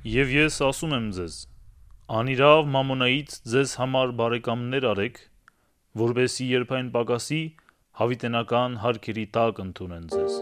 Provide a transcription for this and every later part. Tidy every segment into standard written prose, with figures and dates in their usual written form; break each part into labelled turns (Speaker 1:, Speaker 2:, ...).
Speaker 1: Եվ ես ասում եմ ձեզ. անիրավ մամոնայից ձեզ համար բարեկամներ արեք, որպեսզի երբ այն պակասի, հավիտենական հարկերի տակ ընդունեն ձեզ։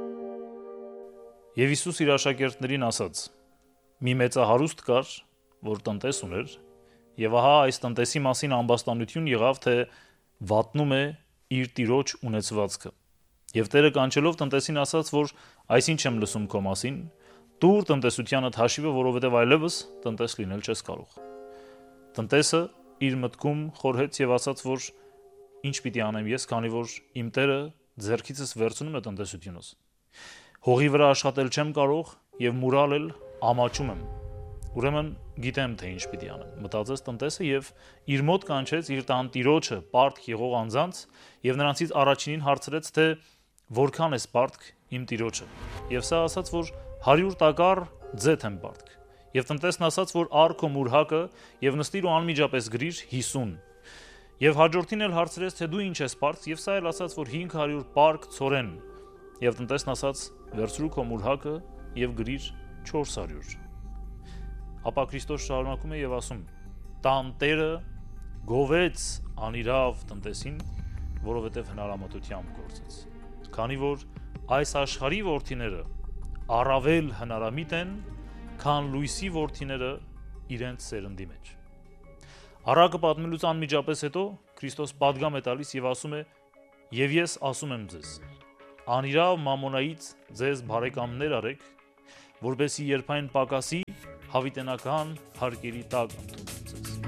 Speaker 1: Եվ Հիսուս իր աշակերտներին ասաց. մի մեծահարուստ կար, որ տնտես ուներ, եւ ահա այս տնտեսի մասին ամբաստանություն եղավ, թե վատնում է իր տիրոջ ունեցվածքը։ Եվ Տերը կանչելով տնտեսին ասաց, որ այսինչ եմ լսում քո մասին, տուր տնտեսությանդ հաշիվը, որովհետև այլևս տնտես լինել չես կարող։ Տնտեսը իր մտքում խորհեց եւ ասաց, որ ինչ պիտի անեմ ես, քանի որ իմ Տերը ձեռքիցս վերցնում է տնտեսությունս։ Հողի վրա աշխատել չեմ կարող եւ մուրալ ամաչում եմ։ Ուրեմն գիտեմ, թե ինչ պիտի անեմ։ Մտածեց տնտեսը եւ իր մոտ կանչեց իր տանտիրոջը պարտք եղող անձանց եւ նրանցից առաջինին հարցրեց, թե որքան է պարտք իմ տիրոջը։ Եվ սա ասաց, որ 100 տակառ ձեթ եմ պարտք։ Եվ տնտեսն ասաց, որ առ քո մուրհակը եւ նստիր ու անմիջապես գրիր 50։ Եվ հաջորդին էլ հարցրեց, թե դու ինչ ես պարտք, եւ սա էլ ասաց, որ 500 պարկ ցորեն։ Եվ տնտեսն ասաց, վերցրու քո մուրհակը եւ գրիր 400։ Ապա Քրիստոս շարունակում է եւ ասում. տանտերը գովեց անիրավ տնտեսին, որովհետեւ հնարամտությամբ գործեց։ Քանի որ այս աշխարհի որդիները առավել հնարամիտ են, քան լույսի որդիները իրենց սերնդի մեջ։ Առակը պատմելուց անմիջապես հետո Քրիստոս պատգամ է տալիս եւ ասում է. եւ ես ասում եմ ձեզ. անիրավ մամոնայից ձեզ բարեկամներ արեք, որպեսզի երբ այն պակասի, հավիտենական հարկերի տակ ընդունեք։